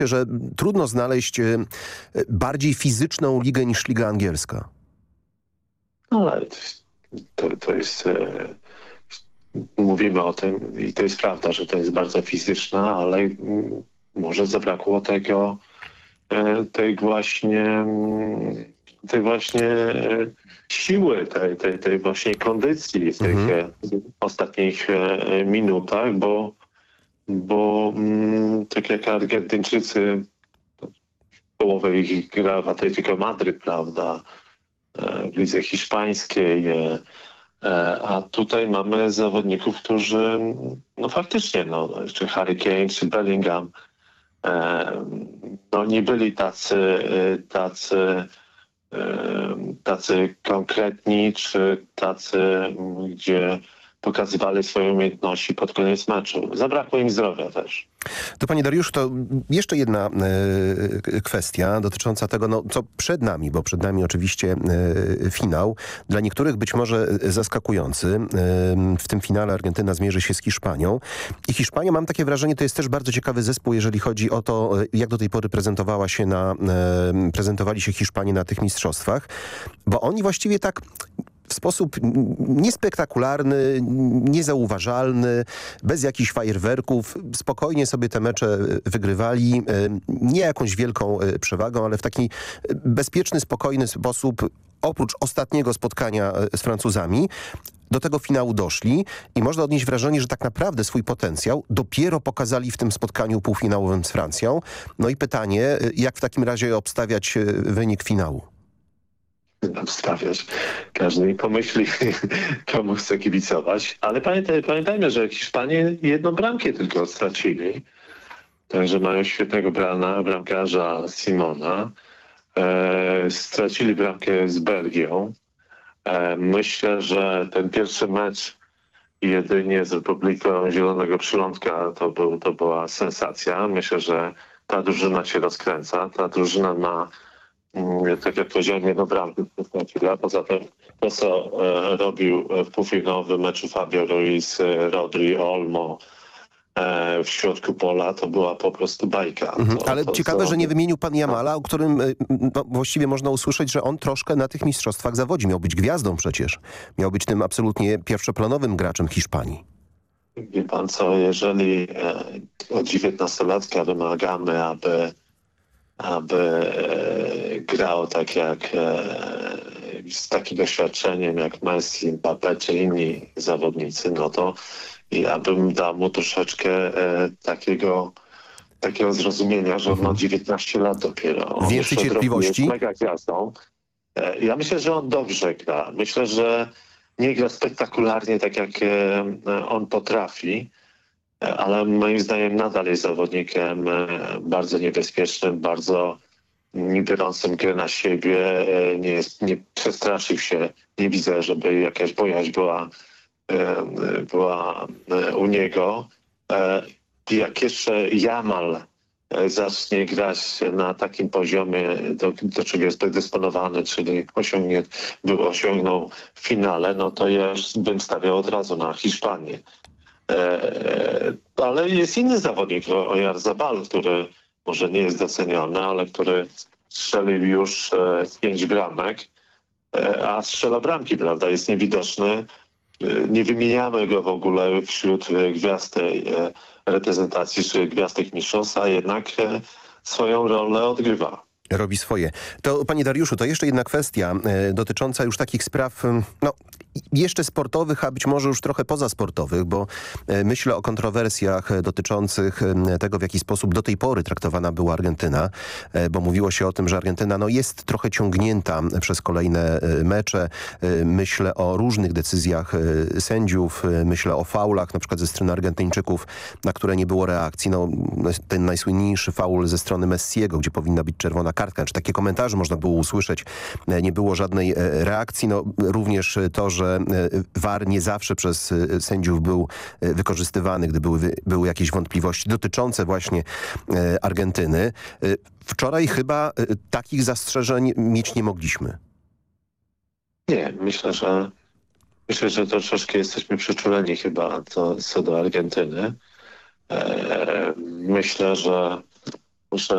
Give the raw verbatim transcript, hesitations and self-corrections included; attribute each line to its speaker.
Speaker 1: że trudno znaleźć bardziej fizyczną ligę niż liga angielska.
Speaker 2: No, ale to, to jest... Mówimy o tym i to jest prawda, że to jest bardzo fizyczna, ale może zabrakło tego, tej właśnie, tej właśnie siły, tej, tej, tej właśnie kondycji w tych mhm. ostatnich minutach, bo, bo tak jak Argentyńczycy, połowę ich gra w Atletico Madryt, prawda, w lidze hiszpańskiej, a tutaj mamy zawodników, którzy no faktycznie, no, czy Harry Kane, czy Bellingham, no nie byli tacy, tacy, tacy konkretni, czy tacy, gdzie pokazywali swoje umiejętności pod koniec meczu. Zabrakło im zdrowia też.
Speaker 1: To panie Dariuszu, to jeszcze jedna e, kwestia dotycząca tego, no, co przed nami, bo przed nami oczywiście e, finał. Dla niektórych być może zaskakujący. E, w tym finale Argentyna zmierzy się z Hiszpanią. I Hiszpania, mam takie wrażenie, to jest też bardzo ciekawy zespół, jeżeli chodzi o to, jak do tej pory prezentowała się na, e, prezentowali się Hiszpanie na tych mistrzostwach. Bo oni właściwie tak... w sposób niespektakularny, niezauważalny, bez jakichś fajerwerków, spokojnie sobie te mecze wygrywali, nie jakąś wielką przewagą, ale w taki bezpieczny, spokojny sposób, oprócz ostatniego spotkania z Francuzami, do tego finału doszli i można odnieść wrażenie, że tak naprawdę swój potencjał dopiero pokazali w tym spotkaniu półfinałowym z Francją. No i pytanie, jak w takim razie obstawiać wynik finału?
Speaker 2: Obstawiać. Każdy pomyśli, komu chce kibicować. Ale pamiętaj, pamiętajmy, że Hiszpanie jedną bramkę tylko stracili. Także mają świetnego brana, bramkarza Simona. E, stracili bramkę z Belgią. E, myślę, że ten pierwszy mecz jedynie z Republiką Zielonego Przylądka to, był, to była sensacja. Myślę, że ta drużyna się rozkręca. Ta drużyna ma, tak jak powiedziałem, jedną bramkę. Poza tym to, co e, robił w półfinałowym meczu Fabio Ruiz, Rodri, Olmo e, w środku pola, to była po prostu bajka.
Speaker 1: Mhm,
Speaker 2: to,
Speaker 1: ale
Speaker 2: to,
Speaker 1: ciekawe,
Speaker 2: co...
Speaker 1: że nie wymienił pan Jamala, o którym no, właściwie można usłyszeć, że on troszkę na tych mistrzostwach zawodzi. Miał być gwiazdą przecież. Miał być tym absolutnie pierwszoplanowym graczem Hiszpanii.
Speaker 2: Wie pan co, jeżeli e, od dziewiętnastolatka wymagamy, aby aby e, grał tak jak e, z takim doświadczeniem jak Messi, Mbappé czy inni zawodnicy, no to ja bym dał mu troszeczkę e, takiego, takiego zrozumienia, że on ma dziewiętnaście lat dopiero. On
Speaker 1: Więcej cierpliwości?
Speaker 2: Jest mega gwiazdą. E, ja myślę, że on dobrze gra. Myślę, że nie gra spektakularnie tak jak e, on potrafi, ale moim zdaniem nadal jest zawodnikiem bardzo niebezpiecznym, bardzo nie biorącym gry na siebie, nie, jest, nie przestraszył się, nie widzę, żeby jakaś bojaźń była, była u niego. Jak jeszcze Jamal zacznie grać na takim poziomie, do, do czego jest predysponowany, czyli osiągnie, był osiągnął w finale, no to ja już bym stawiał od razu na Hiszpanię. Ale jest inny zawodnik, Oyarzabal, który może nie jest doceniony, ale który strzelił już pięć bramek, a strzela bramki, prawda? Jest niewidoczny. Nie wymieniamy go w ogóle wśród gwiazd tej reprezentacji czy gwiazd tych mistrzostw, a jednak swoją rolę odgrywa.
Speaker 1: Robi swoje. To panie Dariuszu, to jeszcze jedna kwestia e, dotycząca już takich spraw, no jeszcze sportowych, a być może już trochę pozasportowych, bo e, myślę o kontrowersjach dotyczących e, tego, w jaki sposób do tej pory traktowana była Argentyna, e, bo mówiło się o tym, że Argentyna no, jest trochę ciągnięta przez kolejne e, mecze. E, myślę o różnych decyzjach e, sędziów, e, myślę o faulach, na przykład ze strony Argentyńczyków, na które nie było reakcji. No, ten najsłynniejszy faul ze strony Messiego, gdzie powinna być czerwona kartka, czy takie komentarze można było usłyszeć. Nie było żadnej reakcji. No, również to, że V A R nie zawsze przez sędziów był wykorzystywany, gdy były, były jakieś wątpliwości dotyczące właśnie Argentyny. Wczoraj chyba takich zastrzeżeń mieć nie mogliśmy.
Speaker 2: Nie, myślę, że myślę, że troszeczkę jesteśmy przyczuleni chyba to, co do Argentyny. Myślę, że muszę